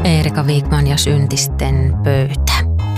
Eerika Wikman ja Syntisten pöytä.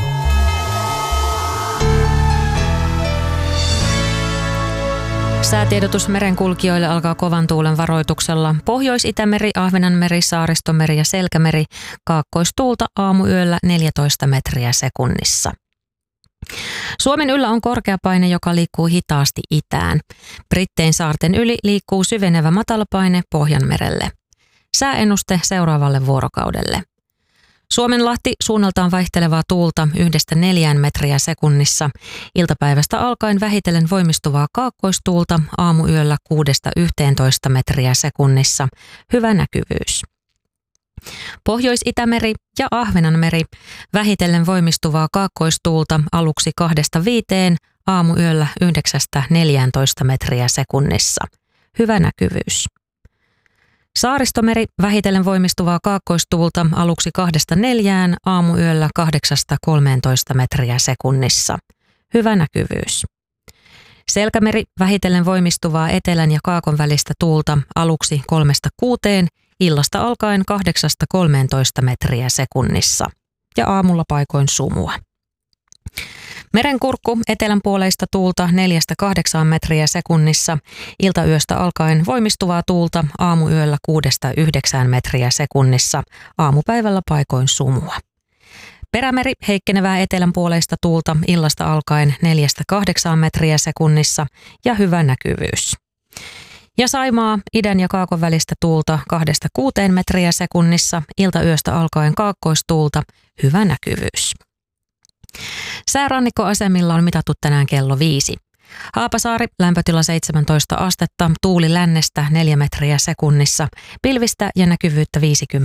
Säätiedotus merenkulkijoille alkaa kovan tuulen varoituksella. Pohjois-Itämeri, Ahvenanmeri, Saaristomeri ja Selkämeri. Kaakkoistuulta aamuyöllä 14 metriä sekunnissa. Suomen yllä on korkeapaine, joka liikkuu hitaasti itään. Brittein saarten yli liikkuu syvenevä matalapaine Pohjanmerelle. Sääennuste seuraavalle vuorokaudelle. Suomenlahti suunnaltaan vaihtelevaa tuulta 1–4 metriä sekunnissa. Iltapäivästä alkaen vähitellen voimistuvaa kaakkoistuulta aamuyöllä 6–11 metriä sekunnissa. Hyvä näkyvyys. Pohjois-Itämeri ja Ahvenanmeri vähitellen voimistuvaa kaakkoistuulta aluksi 2–5, aamuyöllä 9–14 metriä sekunnissa. Hyvä näkyvyys. Saaristomeri vähitellen voimistuvaa kaakkoistuulta aluksi 2–4, aamuyöllä 8–13 metriä sekunnissa. Hyvä näkyvyys. Selkämeri vähitellen voimistuvaa etelän ja kaakon välistä tuulta aluksi 3–6, illasta alkaen 8–13 metriä sekunnissa ja aamulla paikoin sumua. Merenkurkku etelänpuoleista tuulta 4–8 metriä sekunnissa, iltayöstä alkaen voimistuvaa tuulta aamuyöllä 6–9 metriä sekunnissa, aamupäivällä paikoin sumua. Perämeri heikkenevää etelänpuoleista tuulta illasta alkaen 4–8 metriä sekunnissa ja hyvä näkyvyys. Ja Saimaa idän ja kaakon välistä tuulta 2–6 metriä sekunnissa, iltayöstä alkaen kaakkoistuulta, hyvä näkyvyys. Säärannikkoasemilla on mitattu tänään kello 5. Haapasaari, lämpötila 17 astetta, tuuli lännestä 4 metriä sekunnissa, pilvistä ja näkyvyyttä 50